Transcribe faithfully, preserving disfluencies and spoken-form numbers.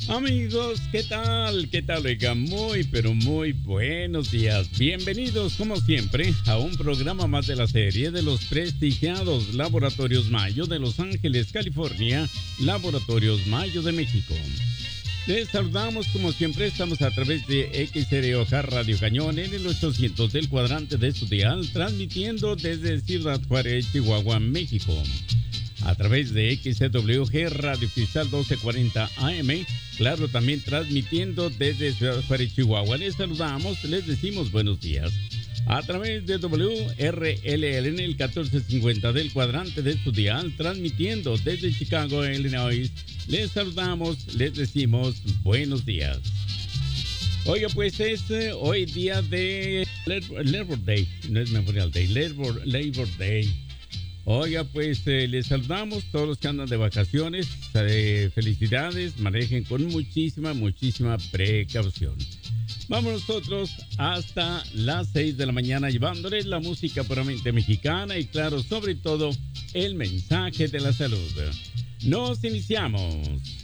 Amigos, ¿qué tal? ¿Qué tal? Oiga, muy, pero muy buenos días. Bienvenidos, como siempre, a un programa más de la serie de los prestigiados Laboratorios Mayo de Los Ángeles, California, Laboratorios Mayo de México. Les saludamos, como siempre, estamos a través de X R O J Radio Cañón en el ochocientos del cuadrante de su dial, transmitiendo desde Ciudad Juárez, Chihuahua, México. A través de X C W G Radio Cristal doce cuarenta A M, claro, también transmitiendo desde Ciudad Juárez, Chihuahua. Les saludamos, les decimos buenos días. A través de W R L L en el catorce cincuenta del cuadrante de su dial, transmitiendo desde Chicago, Illinois. Les saludamos, les decimos buenos días. Oiga, pues es eh, hoy día de Labor Day, no es Memorial Day, Labor, Labor Day. Oiga, pues eh, les saludamos todos los que andan de vacaciones. Eh, felicidades, manejen con muchísima, muchísima precaución. Vamos nosotros hasta las seis de la mañana llevándoles la música puramente mexicana y, claro, sobre todo, el mensaje de la salud. Nos iniciamos.